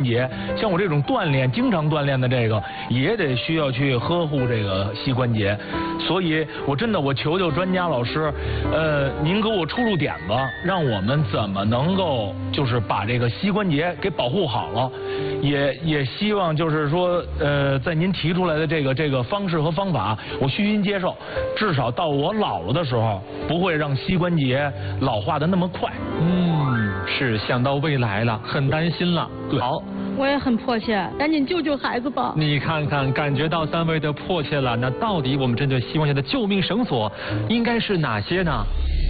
节。像我这种经常锻炼的这个，也得需要去呵护这个膝关节。所以我求求专家老师，您给我出点子，让我们怎么能够就是把这个膝关节给保护好了。也希望就是说，在您提出来的这个方式和方法，我虚心接受，至少到我老了的时候，不会让膝关节老化的那么快。 是想到未来了，很担心了。好， 我也很迫切，赶紧救救孩子吧。 你看看，感觉到三位的迫切了，那到底我们针对膝关节的救命绳索应该是哪些呢？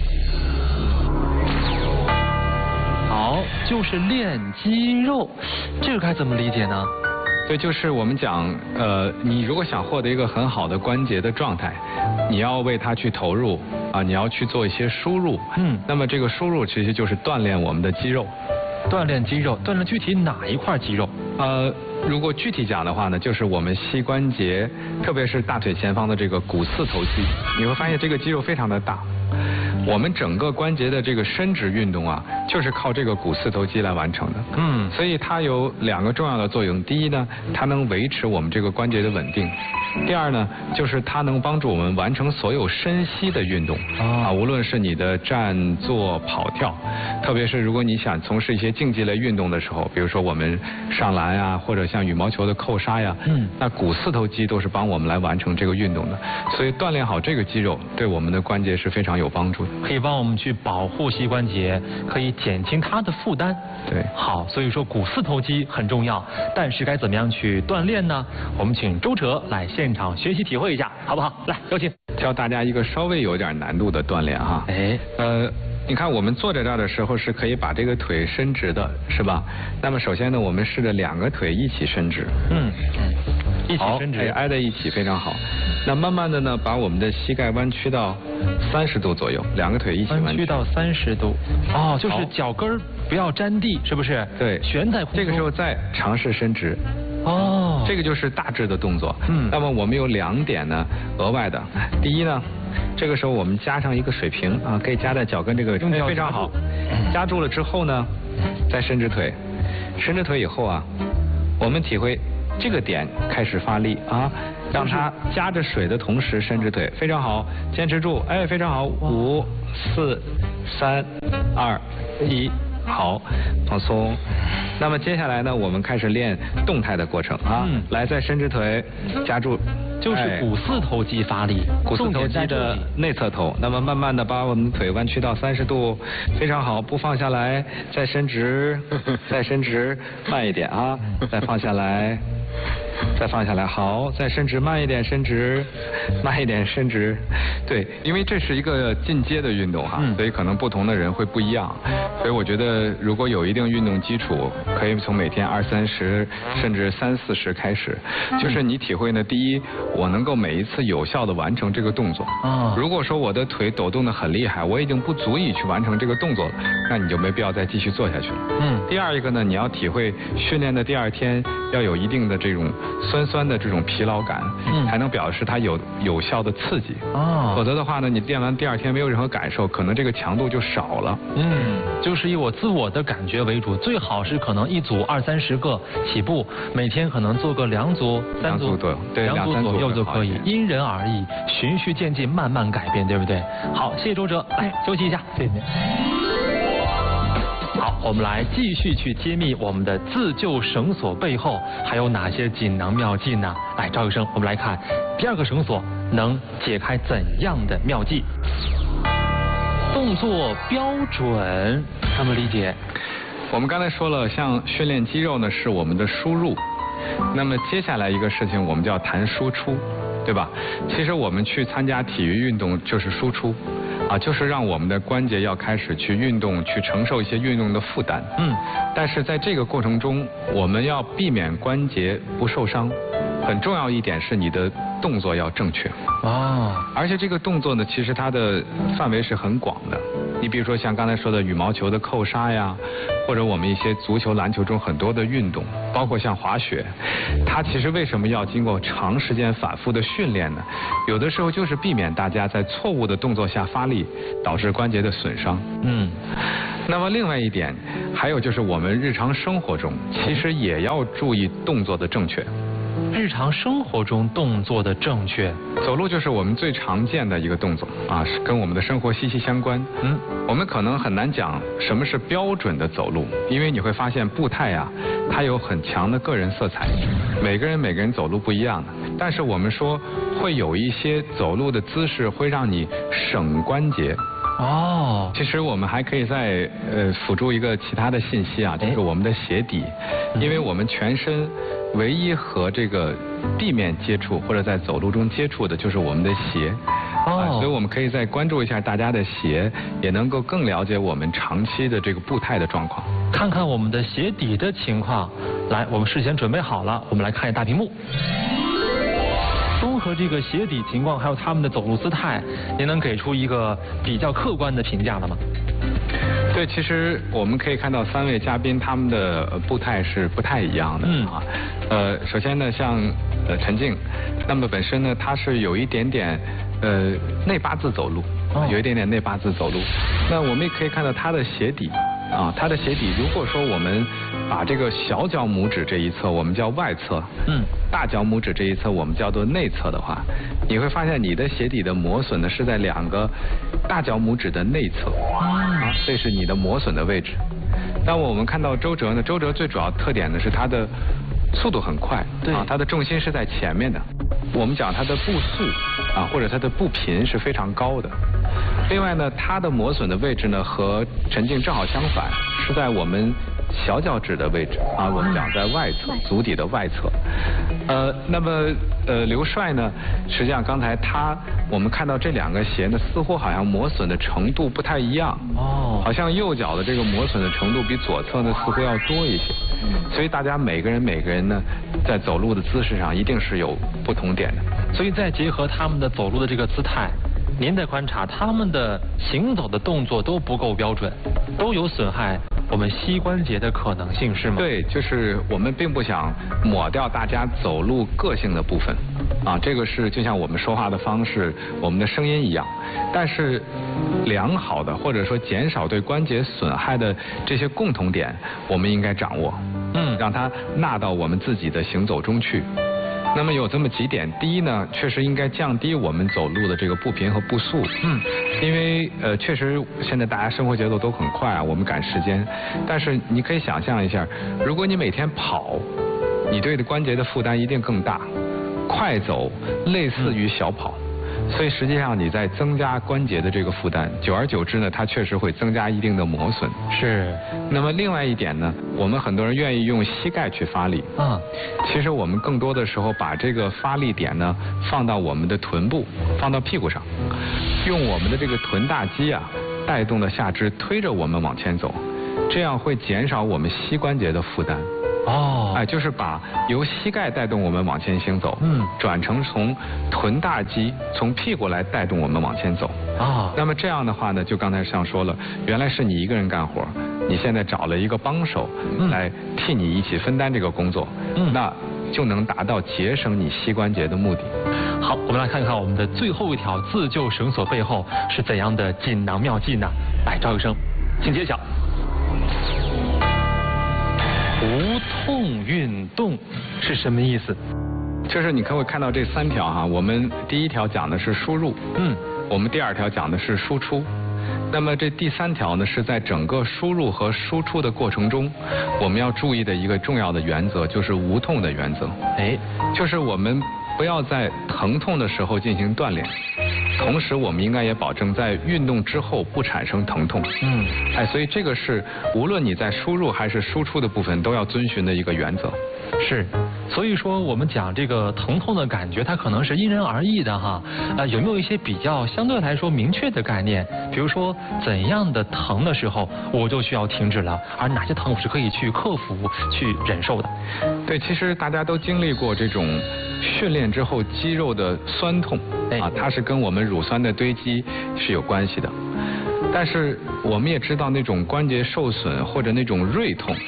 好，就是练肌肉，这个该怎么理解呢？ 对，就是我们讲，你如果想获得一个很好的关节的状态，你要为它去投入啊，你要去做一些输入。那么这个输入其实就是锻炼我们的肌肉。 锻炼肌肉，锻炼具体哪一块肌肉？ 如果具体讲的话呢，就是我们膝关节，特别是大腿前方的这个股四头肌，你会发现这个肌肉非常的大。我们整个关节的这个伸直运动啊，就是靠这个股四头肌来完成的。所以它有2个重要的作用。第一呢，它能维持我们这个关节的稳定；第二呢，就是它能帮助我们完成所有伸膝的运动啊，无论是你的站、坐、跑、跳，特别是如果你想从事一些竞技类运动的时候，比如说我们上篮啊，或者像羽毛球的扣杀呀，那股四头肌都是帮我们来完成这个运动的。所以锻炼好这个肌肉，对我们的关节是非常有帮助的。 可以帮我们去保护膝关节，可以减轻它的负担。 对， 好，所以说股四头肌很重要，但是该怎么样去锻炼呢？我们请周哲来现场学习体会一下，好不好？来，有请。 教大家一个稍微有点难度的锻炼哈。你看我们坐在这儿的时候是可以把这个腿伸直的，是吧？那么首先呢，我们试着2个腿一起伸直。一起伸直，挨在一起，非常好。那慢慢的呢，把我们的膝盖弯曲到30度左右，2个腿一起弯曲到30度。就是脚跟不要沾地，是不是？ 对， 悬在空中。 这个时候再尝试伸直。这个就是大致的动作。那么我们有2点呢，额外的。第一呢，这个时候我们加上一个水平啊，可以加在脚跟这个，非常好。夹住了之后呢，再伸直腿。伸直腿以后啊，我们体会这个点开始发力啊，让它夹着水的同时伸直腿，非常好，坚持住，非常好，5、4、3、2、1，好，放松。那么接下来呢，我们开始练动态的过程啊，来，再伸直腿，夹住。 就是股四头肌发力， 股四头肌的内侧头。那么慢慢的把我们腿弯曲到30度，非常好，不放下来，再伸直，再伸直，慢一点啊，再放下来，再放下来，好，再伸直，慢一点伸直，慢一点伸直。对，因为这是一个进阶的运动哈，所以可能不同的人会不一样。所以我觉得如果有一定运动基础，可以从每天20、30甚至30、40开始，就是你体会呢，第一，我能够每一次有效的完成这个动作。如果说我的腿抖动的很厉害，我已经不足以去完成这个动作了，那你就没必要再继续做下去了。第二一个呢，你要体会训练的第2天要有一定的这种酸的这种疲劳感，才能表示它有效的刺激。否则的话呢，你练完第2天没有任何感受，可能这个强度就少了。 就是以我自我的感觉为主，最好是可能一组20、30个起步，每天可能做个2组、3组， 对，2、3组左右就可以，因人而异，循序渐进，慢慢改变，对不对？好，谢谢周哲，来休息一下，谢谢您。好，我们来继续去揭秘我们的自救绳索背后还有哪些锦囊妙计呢？来，赵医生，我们来看第2个绳索能解开怎样的妙计？动作标准，怎么理解？ 我们刚才说了，像训练肌肉呢是我们的输入，那么接下来一个事情我们叫谈输出，对吧？其实我们去参加体育运动就是输出。就是让我们的关节要开始去运动，去承受一些运动的负担。但是在这个过程中，我们要避免关节不受伤。很重要一点是你的动作要正确。而且这个动作呢，其实它的范围是很广的。你比如说像刚才说的羽毛球的扣杀呀，或者我们一些足球、篮球中很多的运动， 包括像滑雪，它其实为什么要经过长时间反复的训练呢？有的时候就是避免大家在错误的动作下发力，导致关节的损伤。那么另外一点，还有就是我们日常生活中其实也要注意动作的正确。 日常生活中动作的正确， 走路就是我们最常见的一个动作啊，是跟我们的生活息息相关。我们可能很难讲什么是标准的走路，因为你会发现步态啊，它有很强的个人色彩，每个人走路不一样的。但是我们说会有一些走路的姿势会让你省关节。其实我们还可以再辅助一个其他的信息啊，就是我们的鞋底，因为我们全身唯一和这个地面接触或者在走路中接触的就是我们的鞋。所以我们可以再关注一下大家的鞋，也能够更了解我们长期的这个步态的状况。 看看我们的鞋底的情况。来，我们事先准备好了，我们来看一下大屏幕。综合这个鞋底情况，还有他们的走路姿态，您能给出一个比较客观的评价了吗？ 对，其实我们可以看到3位嘉宾他们的步态是不太一样的啊。首先呢，像陈静，那么本身呢，他是有一点点内八字走路，有一点点内八字走路。那我们也可以看到他的鞋底啊，他的鞋底，如果说我们把这个小脚拇指这一侧我们叫外侧，大脚拇指这一侧我们叫做内侧的话，你会发现你的鞋底的磨损呢是在2个大脚拇指的内侧啊，这是你的磨损的位置。但我们看到周哲呢，周哲最主要特点呢是他的速度很快，啊，他的重心是在前面的。我们讲他的步速啊，或者他的步频是非常高的。另外呢，他的磨损的位置呢和陈静正好相反，是在我们小脚趾的位置啊，我们讲在外侧，足底的外侧。那么刘帅呢，实际上刚才我们看到这2个鞋呢，似乎好像磨损的程度不太一样。好像右脚的这个磨损的程度比左侧呢似乎要多一些。所以大家每个人呢，在走路的姿势上一定是有不同点的。 所以再结合他们的走路的这个姿态，您在观察他们的行走的动作都不够标准，都有损害我们膝关节的可能性，是吗？ 对，就是我们并不想抹掉大家走路个性的部分啊，这个是就像我们说话的方式，我们的声音一样。但是良好的或者说减少对关节损害的这些共同点，我们应该掌握，让它纳到我们自己的行走中去。那么有这么几点，第一呢，确实应该降低我们走路的这个步频和步速。因为确实现在大家生活节奏都很快啊，我们赶时间。但是你可以想象一下，如果你每天跑，你对的关节的负担一定更大。快走类似于小跑。所以实际上你在增加关节的这个负担，久而久之呢，它确实会增加一定的磨损。 是。 那么另外一点呢，我们很多人愿意用膝盖去发力。其实我们更多的时候把这个发力点呢放到我们的臀部，放到屁股上，用我们的这个臀大肌啊带动的下肢推着我们往前走，这样会减少我们膝关节的负担。就是把由膝盖带动我们往前行走，转成从臀大肌从屁股来带动我们往前走。那么这样的话呢，就刚才上说了，原来是你一个人干活，你现在找了一个帮手来替你一起分担这个工作，那就能达到节省你膝关节的目的。 好，我们来看看我们的最后一条自救绳索背后是怎样的锦囊妙计呢？来，赵医生，请揭晓。无痛运动是什么意思？ 就是你可以看到这3条哈，我们第1条讲的是输入，我们第2条讲的是输出，那么这第3条呢是在整个输入和输出的过程中，我们要注意的一个重要的原则，就是无痛的原则。就是我们不要在疼痛的时候进行锻炼，同时我们应该也保证在运动之后不产生疼痛。所以这个是无论你在输入还是输出的部分都要遵循的一个原则。 是，所以说我们讲这个疼痛的感觉，它可能是因人而异的哈。有没有一些比较相对来说明确的概念？比如说怎样的疼的时候我就需要停止了，而哪些疼我是可以去克服、去忍受的？ 对，其实大家都经历过这种训练之后肌肉的酸痛它是跟我们乳酸的堆积是有关系的。但是我们也知道那种关节受损或者那种锐痛，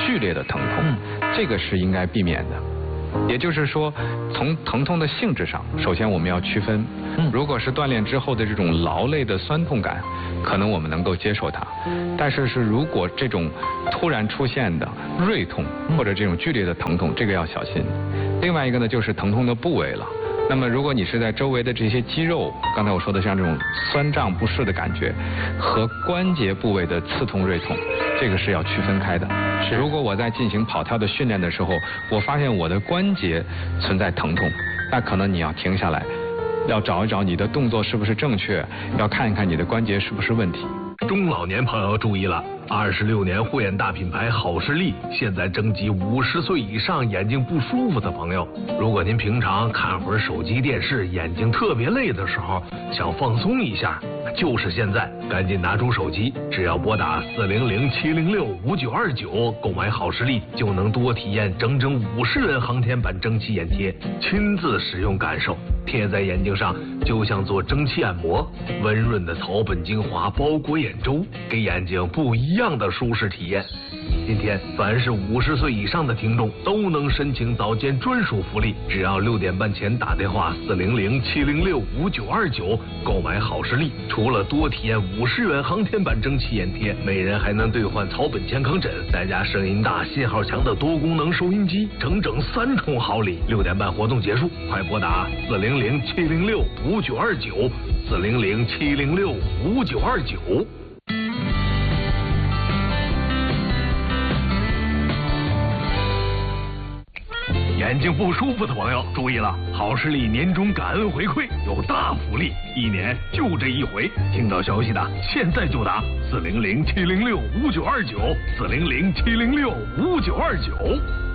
剧烈的疼痛，这个是应该避免的。也就是说，从疼痛的性质上，首先我们要区分，如果是锻炼之后的这种劳累的酸痛感，可能我们能够接受它，但是如果这种突然出现的锐痛或者这种剧烈的疼痛，这个要小心。另外一个呢，就是疼痛的部位了。那么如果你是在周围的这些肌肉，刚才我说的像这种酸胀不适的感觉，和关节部位的刺痛锐痛，这个是要区分开的。如果我在进行跑跳的训练的时候，我发现我的关节存在疼痛，那可能你要停下来，要找一找你的动作是不是正确，要看一看你的关节是不是问题。 中老年朋友注意了，26年护眼大品牌好视力现在征集50岁以上眼睛不舒服的朋友。如果您平常看会儿手机电视，眼睛特别累的时候，想放松一下，就是现在，赶紧拿出手机，只要拨打400-706-5929购买好视力，就能多体验整整50元航天版蒸汽眼贴，亲自使用感受，贴在眼睛上就像做蒸汽按摩，温润的草本精华包裹眼周，给眼睛不一样的舒适体验。今天凡是50岁以上的听众都能申请早间专属福利，只要6点半前打电话400-706-5929购买好视力，除了多体验50元航天版蒸汽眼贴，每人还能兑换草本健康枕，再加声音大、信号强的多功能收音机，整整3重好礼。6点半活动结束，快拨打400-706-5929 400-706-5929。眼睛不舒服的朋友注意了，好视力年终感恩回馈有大福利，1年就这一回，听到消息的现在就打400-706-5929 400-706-5929。